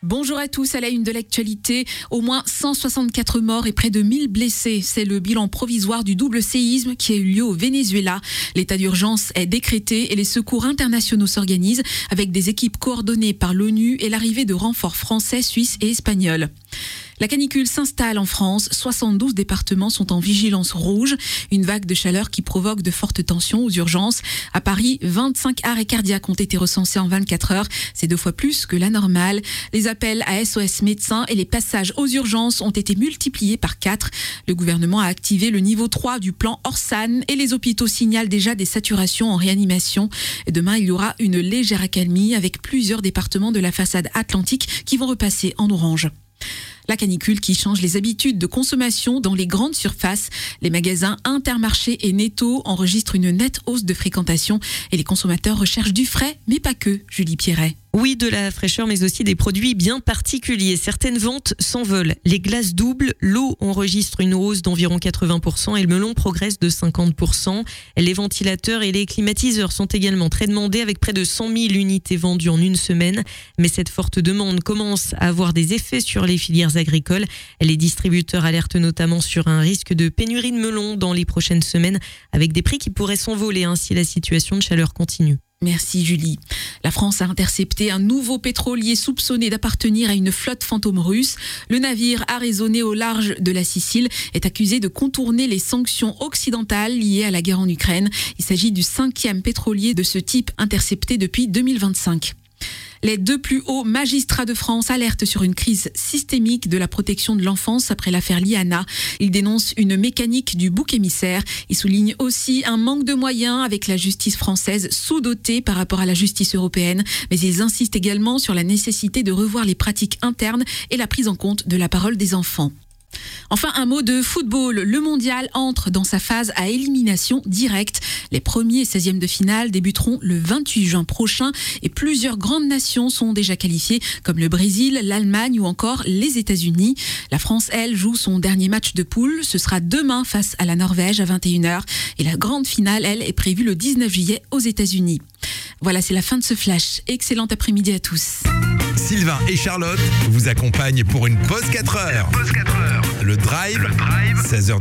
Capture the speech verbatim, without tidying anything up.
Bonjour à tous, à la une de l'actualité, au moins cent soixante-quatre morts et près de mille blessés. C'est le bilan provisoire du double séisme qui a eu lieu au Venezuela. L'état d'urgence est décrété et les secours internationaux s'organisent avec des équipes coordonnées par l'ONU et l'arrivée de renforts français, suisses et espagnols. La canicule s'installe en France. soixante-douze départements sont en vigilance rouge. Une vague de chaleur qui provoque de fortes tensions aux urgences. À Paris, vingt-cinq arrêts cardiaques ont été recensés en vingt-quatre heures. C'est deux fois plus que la normale. Les appels à S O S médecins et les passages aux urgences ont été multipliés par quatre. Le gouvernement a activé le niveau trois du plan Orsan et les hôpitaux signalent déjà des saturations en réanimation. Et demain, il y aura une légère accalmie avec plusieurs départements de la façade atlantique qui vont repasser en orange. La canicule qui change les habitudes de consommation dans les grandes surfaces. Les magasins Intermarché et Netto enregistrent une nette hausse de fréquentation et les consommateurs recherchent du frais, mais pas que, Julie Pierret. Oui, de la fraîcheur, mais aussi des produits bien particuliers. Certaines ventes s'envolent. Les glaces doublent, l'eau enregistre une hausse d'environ quatre-vingts pour cent et le melon progresse de cinquante pour cent. Les ventilateurs et les climatiseurs sont également très demandés avec près de cent mille unités vendues en une semaine. Mais cette forte demande commence à avoir des effets sur les filières agricoles. Les distributeurs alertent notamment sur un risque de pénurie de melon dans les prochaines semaines avec des prix qui pourraient s'envoler hein, si la situation de chaleur continue. Merci Julie. La France a intercepté un nouveau pétrolier soupçonné d'appartenir à une flotte fantôme russe. Le navire arraisonné au large de la Sicile est accusé de contourner les sanctions occidentales liées à la guerre en Ukraine. Il s'agit du cinquième pétrolier de ce type intercepté depuis deux mille vingt-cinq. Les deux plus hauts magistrats de France alertent sur une crise systémique de la protection de l'enfance après l'affaire Liana. Ils dénoncent une mécanique du bouc émissaire. Ils soulignent aussi un manque de moyens avec la justice française sous-dotée par rapport à la justice européenne. Mais ils insistent également sur la nécessité de revoir les pratiques internes et la prise en compte de la parole des enfants. Enfin, un mot de football. Le mondial entre dans sa phase à élimination directe. Les premiers seizièmes de finale débuteront le vingt-huit juin prochain et plusieurs grandes nations sont déjà qualifiées comme le Brésil, l'Allemagne ou encore les États-Unis. La France, elle, joue son dernier match de poule. Ce sera demain face à la Norvège à vingt et une heures. Et la grande finale, elle, est prévue le dix-neuf juillet aux États-Unis. Voilà, c'est la fin de ce flash. Excellent après-midi à tous. Sylvain et Charlotte vous accompagnent pour une pause quatre heures. Le Drive, Le Drive. seize heures